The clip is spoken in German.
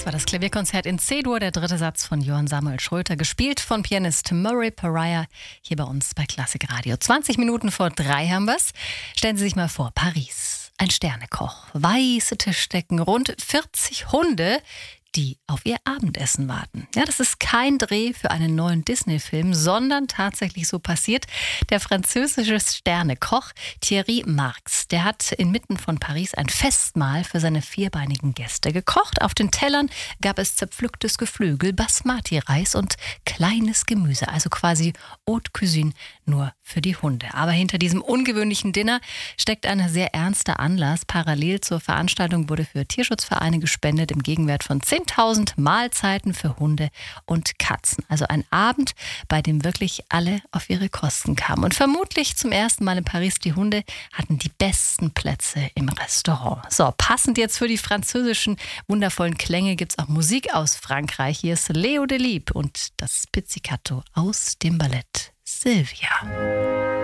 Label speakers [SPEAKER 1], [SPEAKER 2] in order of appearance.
[SPEAKER 1] war das Klavierkonzert in C-Dur, der dritte Satz von Johann Samuel Schröter, gespielt von Pianist Murray Pariah, hier bei uns bei Klassik Radio. 20 Minuten vor 3 haben wir's. Stellen Sie sich mal vor, Paris, ein Sternekoch, weiße Tischdecken, rund 40 Hunde, die auf ihr Abendessen warten. Ja, das ist kein Dreh für einen neuen Disney-Film, sondern tatsächlich so passiert. Der französische Sternekoch Thierry Marx, der hat inmitten von Paris ein Festmahl für seine vierbeinigen Gäste gekocht. Auf den Tellern gab es zerpflücktes Geflügel, Basmati-Reis und kleines Gemüse, also quasi Haute Cuisine nur für die Hunde. Aber hinter diesem ungewöhnlichen Dinner steckt ein sehr ernster Anlass. Parallel zur Veranstaltung wurde für Tierschutzvereine gespendet im Gegenwert von 10.000 Mahlzeiten für Hunde und Katzen. Also ein Abend, bei dem wirklich alle auf ihre Kosten kamen. Und vermutlich zum ersten Mal in Paris, die Hunde hatten die besten Plätze im Restaurant. So, passend jetzt für die französischen wundervollen Klänge gibt es auch Musik aus Frankreich. Hier ist Leo Delibes und das Pizzicato aus dem Ballett Sylvia.